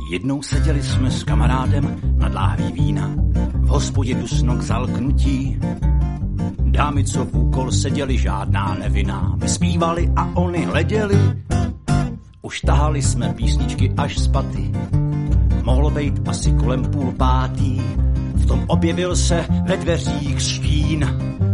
Jednou seděli jsme s kamarádem nad láhví vína, v hospodě dusno k zalknutí. Dámy, co v úkol seděli, žádná nevinná, my zpívali a oni hleděli. Už tahali jsme písničky až z paty, mohlo být asi kolem 4:30. V tom objevil se ve dveřích Štín.